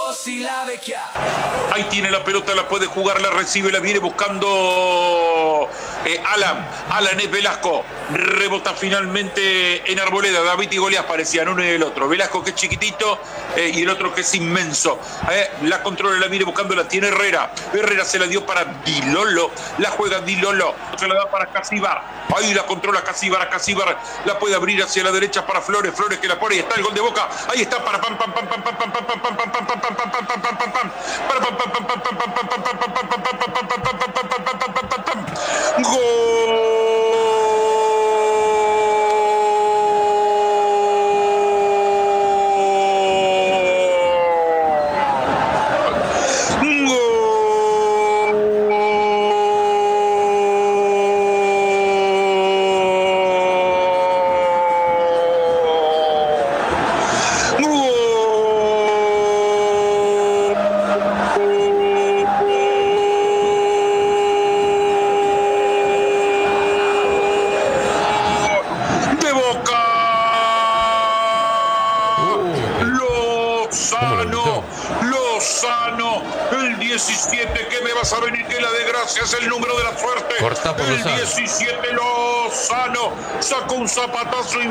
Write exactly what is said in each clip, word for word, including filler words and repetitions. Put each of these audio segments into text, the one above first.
Ahí tiene la pelota, la puede jugar, la recibe, la viene buscando eh, Alan. Alan es Velasco. Rebota finalmente en Arboleda. David y Goliat parecían uno y el otro. Velasco que es chiquitito eh, y el otro que es inmenso. Eh, la controla, la viene buscando, la tiene Herrera. Herrera se la dio para Dilolo. La juega Dilolo. Se la da para Casibar. Ahí la controla Casibar. A Casibar la puede abrir hacia la derecha para Flores. Flores que la pone. Ahí está el gol de Boca. Ahí está para pam pam pam pam pam pam pam pam pam pam pam pam pam pam pam pam pam pam. Para pam pam pam pam pam pam pam pam pam pam pam pam pam pam. Gol. diecisiete, que me vas a venir que la desgracia es el número de la suerte. Corta por el Lozano. diecisiete Lozano sacó un zapatazo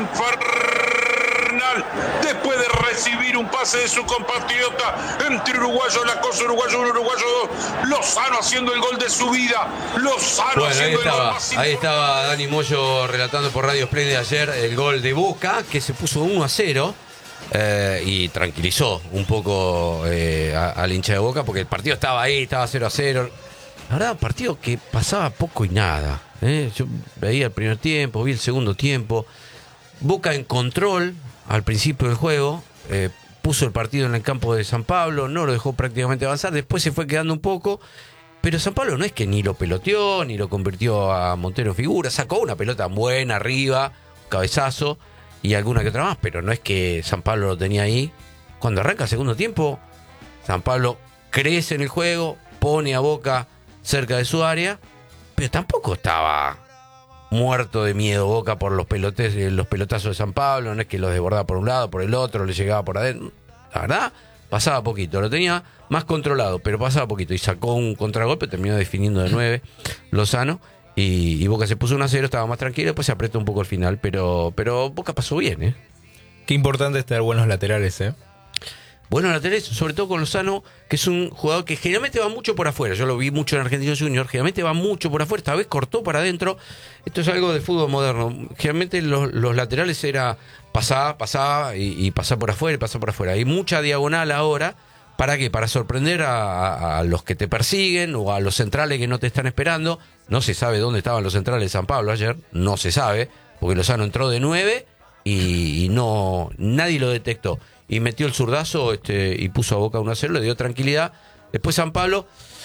infernal después de recibir un pase de su compatriota entre uruguayo, la cosa uruguayo uno, uruguayo dos. Lozano haciendo el gol de su vida. Lozano Bueno, ahí haciendo el gol estaba, más ahí estaba Dani Moyo relatando por Radio Splendid ayer el gol de Boca, que se puso uno a cero. Eh, y tranquilizó un poco eh, al hincha de Boca, porque el partido estaba ahí, estaba cero a cero. La verdad, un partido que pasaba poco y nada. ¿eh? Yo veía el primer tiempo, vi el segundo tiempo. Boca en control al principio del juego, eh, puso el partido en el campo de San Pablo, no lo dejó prácticamente avanzar, después se fue quedando un poco. Pero San Pablo no es que ni lo peloteó, ni lo convirtió a Montero en figura, sacó una pelota buena arriba, cabezazo, y alguna que otra más, pero no es que San Pablo lo tenía ahí. Cuando arranca el segundo tiempo, San Pablo crece en el juego, pone a Boca cerca de su área, pero tampoco estaba muerto de miedo Boca por los pelotes, los pelotazos de San Pablo. No es que los desbordaba por un lado, por el otro, le llegaba por adentro. La verdad, pasaba poquito, lo tenía más controlado, pero pasaba poquito, y sacó un contragolpe, terminó definiendo de nueve Lozano. Y, y Boca se puso uno a cero, estaba más tranquilo, después se apretó un poco al final, pero, pero Boca pasó bien, ¿eh? Qué importante es tener buenos laterales, ¿eh? Buenos laterales, sobre todo con Lozano, que es un jugador que generalmente va mucho por afuera. Yo lo vi mucho en Argentinos Juniors, generalmente va mucho por afuera, esta vez cortó para adentro. Esto es algo del fútbol moderno. Generalmente los, los laterales era pasar, pasar y, y pasar por afuera y pasar por afuera. Hay mucha diagonal ahora. ¿Para qué? Para sorprender a, a, a los que te persiguen o a los centrales que no te están esperando. No se sabe dónde estaban los centrales de San Pablo ayer, no se sabe, porque Lozano entró de nueve y, y no nadie lo detectó. Y metió el zurdazo este, y puso a Boca uno a cero, le dio tranquilidad. Después San Pablo,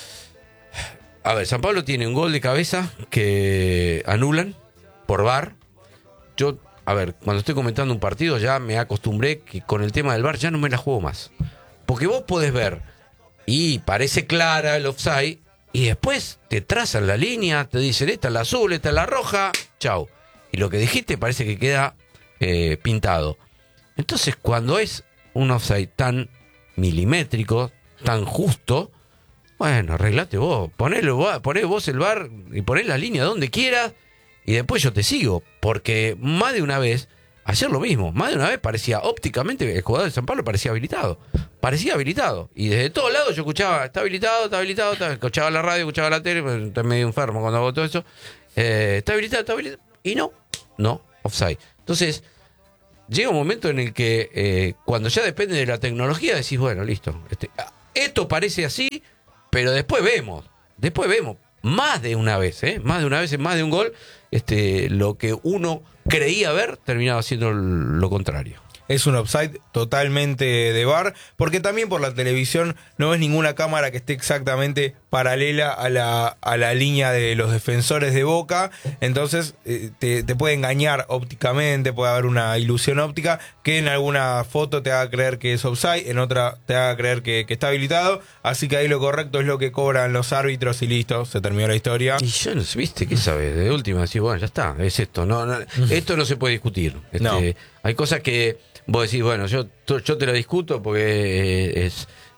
a ver, San Pablo tiene un gol de cabeza que anulan por V A R. Yo, a ver, cuando estoy comentando un partido ya me acostumbré que con el tema del V A R ya no me la juego más. Porque vos podés ver y parece clara el offside y después te trazan la línea, te dicen esta es la azul, esta es la roja, chau. Y lo que dijiste parece que queda eh, pintado. Entonces cuando es un offside tan milimétrico, tan justo, bueno, arreglate vos, ponelo, poné vos el V A R y poné la línea donde quieras y después yo te sigo. Porque más de una vez, ayer lo mismo, más de una vez parecía ópticamente, el jugador de San Pablo parecía habilitado. Parecía habilitado. Y desde todos lados yo escuchaba, está habilitado, está habilitado, está, escuchaba la radio, escuchaba la tele, estoy medio enfermo cuando hago todo eso. Eh, está habilitado, está habilitado. Y no, no, offside. Entonces, llega un momento en el que eh, cuando ya depende de la tecnología decís, bueno, listo. Este, esto parece así, pero después vemos, después vemos, más de una vez, ¿eh? Más de una vez, más de un gol, este, lo que uno creía ver terminaba siendo lo contrario. Es un offside totalmente de V A R, porque también por la televisión no ves ninguna cámara que esté exactamente paralela a la, a la línea de los defensores de Boca. Entonces eh, te, te puede engañar ópticamente, puede haber una ilusión óptica que en alguna foto te haga creer que es offside, en otra te haga creer que, que está habilitado. Así que ahí lo correcto es lo que cobran los árbitros y listo, se terminó la historia. Y yo no sé, ¿viste? ¿Qué sabes? De última decís, bueno, ya está, es esto. No, no, esto no se puede discutir. Este, no. Hay cosas que vos decís, bueno, yo, yo te lo discuto porque es,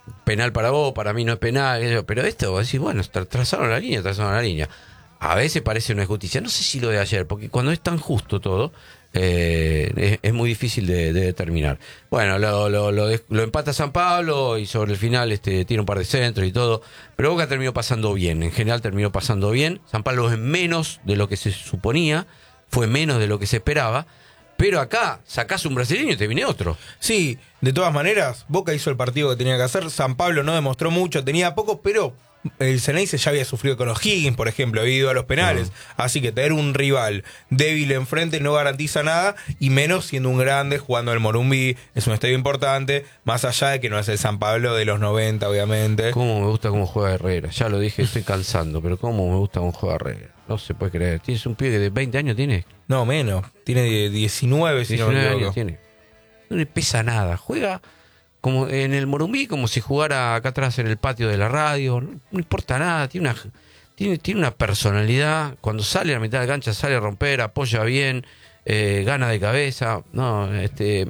penal para vos, para mí no es penal, pero esto, vos decís, bueno, trazaron la línea, trazaron la línea. A veces parece una injusticia, no sé si lo de ayer, porque cuando es tan justo todo, eh, es, es muy difícil de, de determinar. Bueno, lo, lo, lo, lo empata San Pablo y sobre el final este, tiene un par de centros y todo, pero Boca terminó pasando bien, en general terminó pasando bien. San Pablo es menos de lo que se suponía, fue menos de lo que se esperaba, pero acá sacás un brasileño y te viene otro. Sí, de todas maneras, Boca hizo el partido que tenía que hacer, San Pablo no demostró mucho, tenía poco, pero el Ceneice ya había sufrido con los Higgins, por ejemplo, había ido a los penales, uh-huh. Así que tener un rival débil enfrente no garantiza nada, y menos siendo un grande jugando en el Morumbí, es un estadio importante, más allá de que no es el San Pablo de los noventa, obviamente. Cómo me gusta cómo juega Herrera, ya lo dije, estoy cansando, pero cómo me gusta cómo juega Herrera, no se puede creer. ¿Tienes un pibe de veinte años, tiene? No, menos, tiene diecinueve, si no me equivoco. Años tiene. No le pesa nada, juega como en el Morumbí, como si jugara acá atrás en el patio de la radio, no, no importa nada, tiene una tiene, tiene una personalidad, cuando sale a la mitad de la cancha sale a romper, apoya bien, eh, gana de cabeza, no, este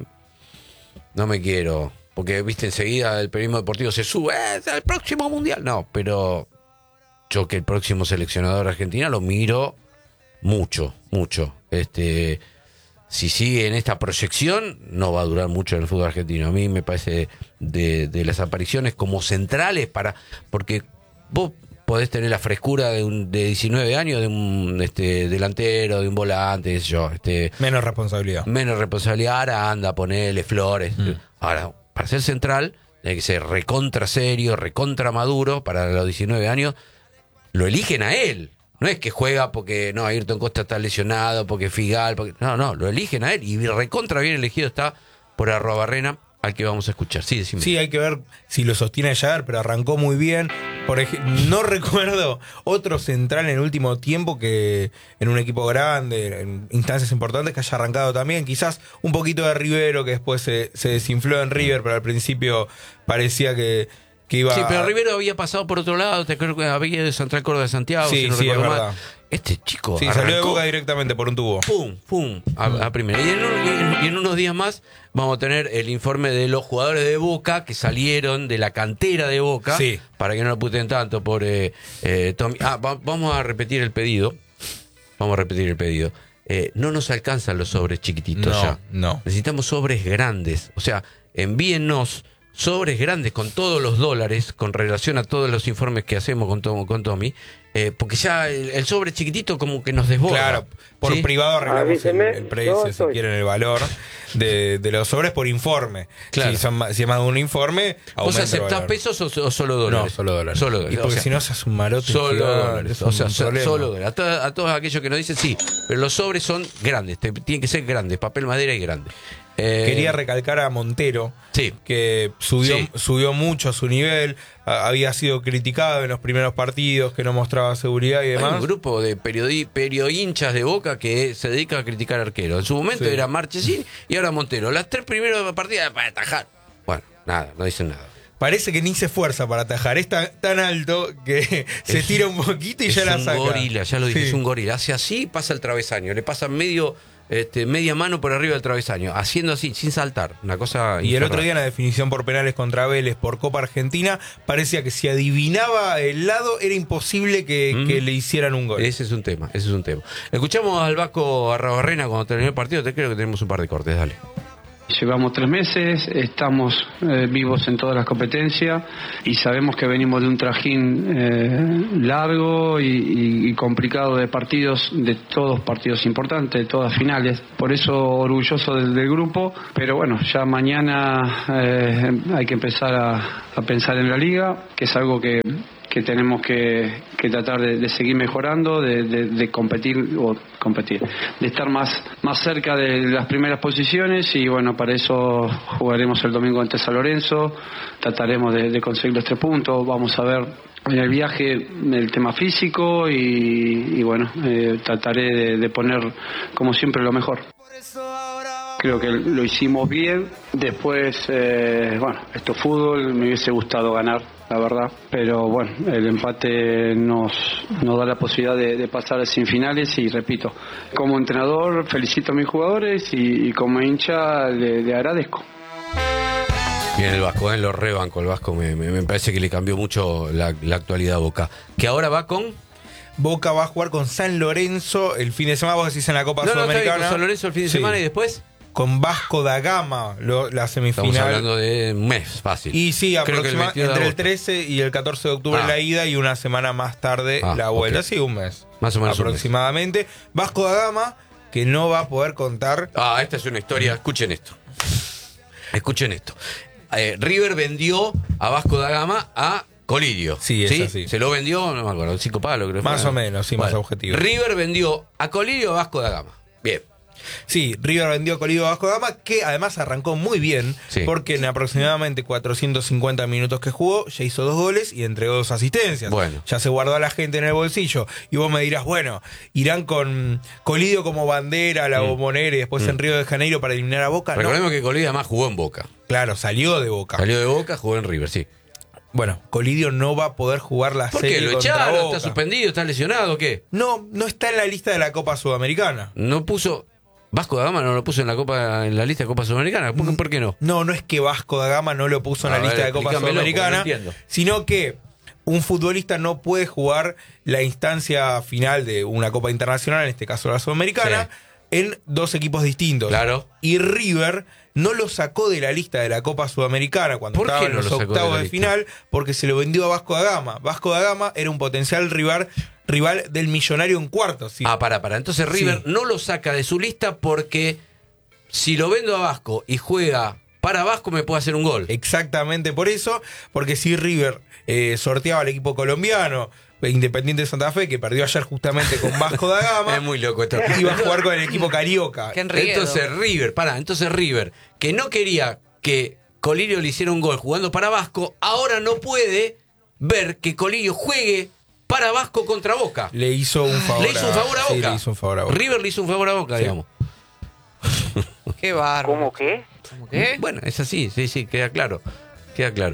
no me quiero, porque viste enseguida el periodismo deportivo se sube, eh, el próximo mundial, no, pero yo que el próximo seleccionador argentino lo miro mucho, mucho, este si sigue en esta proyección, no va a durar mucho en el fútbol argentino. A mí me parece de, de las apariciones como centrales, para porque vos podés tener la frescura de un de diecinueve años, de un este delantero, de un volante, qué sé yo, este menos responsabilidad. Menos responsabilidad, ahora anda, ponele flores. Mm. Ahora, para ser central, tiene que ser recontra serio, recontra maduro, para los diecinueve años, lo eligen a él. No es que juega porque, no, Ayrton Costa está lesionado, porque Figal, porque no, no, lo eligen a él y recontra bien elegido está por Arruabarrena, al que vamos a escuchar. Sí, decime. Sí, hay que ver si lo sostiene Jair, pero arrancó muy bien. Por ejemplo, no recuerdo otro central en el último tiempo que en un equipo grande, en instancias importantes, que haya arrancado también. Quizás un poquito de Rivero, que después se, se desinfló en River, pero al principio parecía que... Que iba sí, pero a... Rivero había pasado por otro lado, te creo que había de Central Córdoba de Santiago, sí, si no sí, recuerdo es mal. verdad. Este chico sí, arrancó, salió de Boca directamente por un tubo. Pum, pum, a, a primera. Y en, un, y en unos días más vamos a tener el informe de los jugadores de Boca que salieron de la cantera de Boca, sí. Para que no lo puten tanto por eh, eh, Tommy. Ah, va, vamos a repetir el pedido. Vamos a repetir el pedido. Eh, no nos alcanzan los sobres chiquititos no, ya. No. Necesitamos sobres grandes. O sea, envíennos sobres grandes con todos los dólares, con relación a todos los informes que hacemos con, Tom, con Tommy, eh, porque ya el, el sobre chiquitito como que nos desborda. Claro, por ¿sí? privado arreglamos el, el precio, no, si quieren, el valor de, de los sobres por informe. Claro. Si, son, si es más de un informe, ¿Vos aceptás pesos o, o solo dólares? No, solo dólares. Solo dólares. Y porque o sea, si no se hace un marote. Solo dólares. O sea, so, solo dólares. A, to, a todos aquellos que nos dicen, sí, pero los sobres son grandes, te, tienen que ser grandes, papel, madera y grande. Eh, Quería recalcar a Montero, sí. que subió, sí. subió mucho su nivel, a, había sido criticado en los primeros partidos, que no mostraba seguridad y demás. Hay un grupo de periodi, periohinchas de Boca que se dedica a criticar arqueros. En su momento sí. era Marchesín y ahora Montero. Las tres primeras partidas para atajar. Bueno, nada, no dicen nada. Parece que ni se esfuerza para atajar, es tan, tan alto que se es, tira un poquito y ya la saca. Es un gorila, ya lo dije, sí. es un gorila. Hace así, pasa el travesaño, le pasa medio... Este, media mano por arriba del travesaño, haciendo así, sin saltar, una cosa. Y infernal. El otro día en la definición por penales contra Vélez por Copa Argentina, parecía que si adivinaba el lado era imposible que, mm. que le hicieran un gol. Ese es un tema, ese es un tema. Escuchamos al Vasco Arruabarrena cuando terminó el partido, te creo que tenemos un par de cortes, dale. Llevamos tres meses, estamos eh, vivos en todas las competencias y sabemos que venimos de un trajín eh, largo y, y, y complicado de partidos, de todos partidos importantes, de todas finales. Por eso orgulloso del, del grupo, pero bueno, ya mañana eh, hay que empezar a, a pensar en la liga, que es algo que... que tenemos que, que tratar de, de seguir mejorando, de, de, de competir o competir, de estar más más cerca de las primeras posiciones y bueno, para eso jugaremos el domingo ante San Lorenzo, trataremos de, de conseguir los tres puntos, vamos a ver en el viaje el tema físico y, y bueno, eh, trataré de, de poner como siempre lo mejor. Creo que lo hicimos bien. Después, eh, bueno, esto es fútbol, me hubiese gustado ganar, la verdad. Pero bueno, el empate nos, nos da la posibilidad de, de pasar a semifinales y repito, como entrenador felicito a mis jugadores y, y como hincha le, le agradezco. Bien el Vasco, en lo rebanco el Vasco, me, me, me parece que le cambió mucho la, la actualidad a Boca. Que ahora va con... Boca va a jugar con San Lorenzo el fin de semana, vos decís en la Copa No, no, está bien, Sudamericana. con San Lorenzo el fin de Sí. semana y después... Con Vasco da Gama, lo- la semifinal. Estamos hablando de un mes, fácil. Y sí, Creo que el aproxima- veintidós de entre el agosto. trece y el catorce de octubre Ah. la ida y una semana más tarde Ah, la vuelta. ok. Sí, un mes. Más o menos un mes. aproximadamente. Vasco da Gama, que no va a poder contar. Ah, esta es una historia. Escuchen esto. Escuchen esto. Eh, River vendió a Vasco da Gama a Colidio. Sí, es así. Se lo vendió, no me acuerdo, cinco palos creo. que Más fue. o menos, sí, más objetivo. River vendió a Colidio a Vasco da Gama. Bien. Sí, River vendió a Colidio a Vasco da Gama, que además arrancó muy bien, Sí. porque en aproximadamente cuatrocientos cincuenta minutos que jugó, ya hizo dos goles y entregó dos asistencias. Bueno. Ya se guardó a la gente en el bolsillo. Y vos me dirás, bueno, irán con Colidio como bandera a la Mm. Bombonera y después Mm. en Río de Janeiro para eliminar a Boca. No. Recordemos que Colidio además jugó en Boca. Claro, salió de Boca. Salió de Boca, jugó en River, sí. Bueno, Colidio no va a poder jugar la ¿Por serie qué? ¿Lo contra echaron? Boca. ¿Está suspendido? ¿Está lesionado? o ¿Qué? No, no está en la lista de la Copa Sudamericana. No puso... Vasco da Gama no lo puso en la Copa en la lista de Copa Sudamericana. ¿Por, por qué no? No, no es que Vasco da Gama no lo puso en A la ver, lista de Copa explícamelo, porque Sudamericana, no entiendo. sino que un futbolista no puede jugar la instancia final de una Copa Internacional, en este caso la Sudamericana, Sí. en dos equipos distintos. Claro. Y River no lo sacó de la lista de la Copa Sudamericana cuando ¿Por estaba qué en no los lo sacó de octavos la de, lista? final, porque se lo vendió a Vasco da Gama. Vasco da Gama era un potencial rival, rival del Millonario en cuartos. ¿sí? Ah, para, para. Entonces River Sí. no lo saca de su lista porque si lo vendo a Vasco y juega para Vasco me puede hacer un gol. Exactamente por eso, porque si River eh, sorteaba al equipo colombiano, Independiente de Santa Fe, que perdió ayer justamente con Vasco da Gama, Es muy loco esto. iba a jugar con el equipo carioca. Qué enredo. Entonces River, para, entonces River, que no quería que Colidio le hiciera un gol jugando para Vasco, ahora no puede ver que Colidio juegue para Vasco contra Boca. Le hizo un favor. Le hizo un favor a sí, Boca. le hizo un favor a Boca. River le hizo un favor a Boca, Sí. digamos. Qué bárbaro. ¿Cómo qué? ¿Cómo qué? Bueno, es así, sí, sí, queda claro. Queda claro.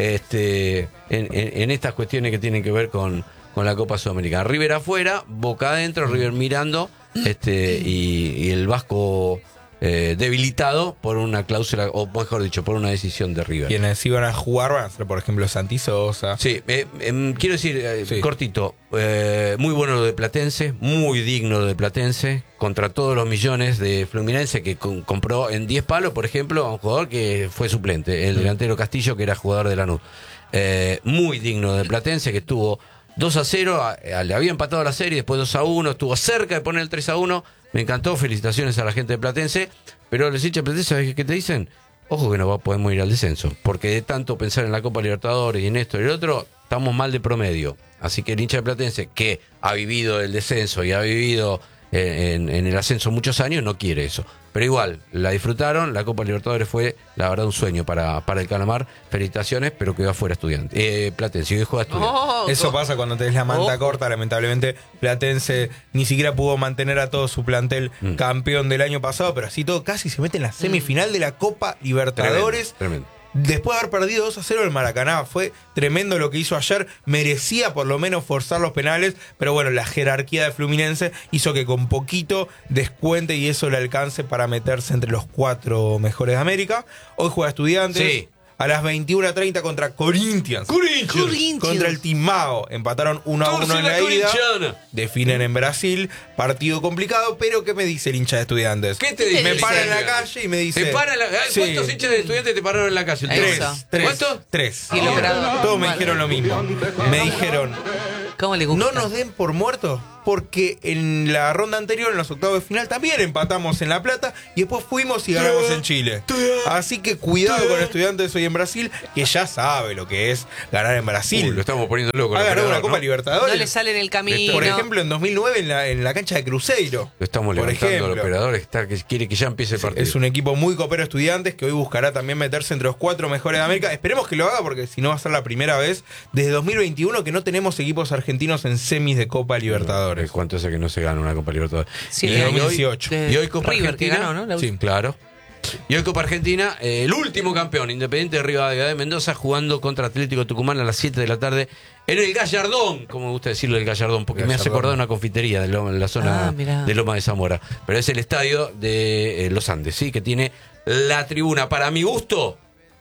Este, en, en- en estas cuestiones que tienen que ver con, con la Copa Sudamericana. River afuera, Boca adentro, River mirando, este, y, y el Vasco eh, debilitado por una cláusula, o mejor dicho, por una decisión de River. Quienes iban a jugar van a ser, por ejemplo, Santi Sosa. Sí, eh, em, quiero decir, eh, Sí. cortito, eh, muy bueno lo de Platense, muy digno lo de Platense, contra todos los millones de Fluminense que con- compró en diez palos, por ejemplo, a un jugador que fue suplente, el delantero Castillo, que era jugador de Lanús. Eh, muy digno de Platense, que estuvo dos a cero, a- a- le había empatado la serie, después dos a uno, estuvo cerca de poner el tres a uno, me encantó, felicitaciones a la gente de Platense, pero los hinchas de Platense, ¿sabes qué te dicen? Ojo que no va- podemos ir al descenso, porque de tanto pensar en la Copa Libertadores y en esto y el otro, estamos mal de promedio. Así que el hincha de Platense, que ha vivido el descenso y ha vivido eh, en, en el ascenso muchos años, no quiere eso. Pero igual, la disfrutaron, la Copa Libertadores fue, la verdad, un sueño para, para el Calamar. Felicitaciones, pero quedó afuera Estudiante. Eh, Platense, y hoy juega Estudiante. Oh, Eso co- pasa cuando tenés la manta Ojo. corta. Lamentablemente, Platense ni siquiera pudo mantener a todo su plantel Mm. campeón del año pasado, pero así todo casi se mete en la semifinal de la Copa Libertadores. Tremendo, tremendo. Después de haber perdido dos a cero el Maracaná, fue tremendo lo que hizo ayer, merecía por lo menos forzar los penales, pero bueno, la jerarquía de Fluminense hizo que con poquito descuente y eso le alcance para meterse entre los cuatro mejores de América. Hoy juega Estudiantes Sí. a las veintiuna treinta contra Corinthians. Corinthians. Contra el Timao. Empataron uno a uno Torce en la la ida. corintiana. Definen en Brasil. Partido complicado, pero ¿qué me dice el hincha de Estudiantes? ¿Qué te dice? Me el para hincha en de la Estudiantes? calle y me dice... Te para en la- Sí. ¿Cuántos hinchas de Estudiantes te pararon en la calle? Tres, Eso. tres, ¿Cuántos? tres. Y logrado. Todos me Mal. dijeron lo mismo. Me dijeron, ¿Cómo le gusta? no nos den por muertos, porque en la ronda anterior, en los octavos de final, también empatamos en La Plata y después fuimos y ganamos en Chile. Así que cuidado con Estudiantes hoy en Brasil, que ya sabe lo que es ganar en Brasil. Uy, lo estamos poniendo loco. Ha el ganado una operador, Copa ¿no? Libertadores. No le sale en el camino. Por ejemplo, en dos mil nueve en la, en la cancha de Cruzeiro. Lo estamos por levantando ejemplo. el operador, está, que quiere que ya empiece el partido. Es un equipo muy copero Estudiantes que hoy buscará también meterse entre los cuatro mejores de América. Esperemos que lo haga porque si no va a ser la primera vez desde dos mil veintiuno que no tenemos equipos argentinos en semis de Copa Libertadores. ¿Cuánto hace que no se gana una Copa Libertadores? Sí, y, de hoy, dos mil dieciocho. de y hoy Copa River que Argentina. ganó, ¿no? La Sí, claro. Y hoy Copa Argentina, eh, el último campeón, Independiente de Rivadavia de Mendoza, jugando contra Atlético Tucumán a las siete de la tarde en el Gallardón, como me gusta decirlo el Gallardón, porque me hace Gallardón. acordar una confitería de Loma- en la zona Ah, mirá. de Loma de Zamora. Pero es el estadio de eh, Los Andes, ¿sí? Que tiene la tribuna, para mi gusto,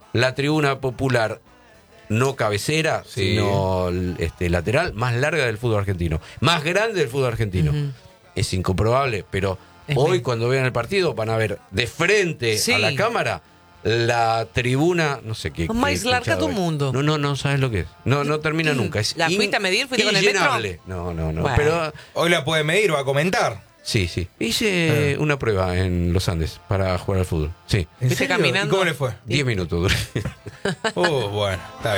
la tribuna popular no cabecera, Sí. sino este, lateral, más larga del fútbol argentino, más grande del fútbol argentino. Ujú. Es incomprobable, pero Es hoy muy- cuando vean el partido van a ver de frente Sí. a la cámara la tribuna, no sé qué. Es más qué- qué larga echado del es. mundo. No, no, no sabes lo que es. No, no termina nunca. Es ¿La in- fuiste a medir? ¿Fuiste con el metro? inllenable. No, no, no. Bueno. Pero Hoy la puede medir, va a comentar. sí, sí. Hice Ah. una prueba en los Andes para jugar al fútbol. Sí. ¿En ¿Fuiste serio? caminando? ¿Y cómo le fue? Diez minutos duré. Oh, bueno, está bien.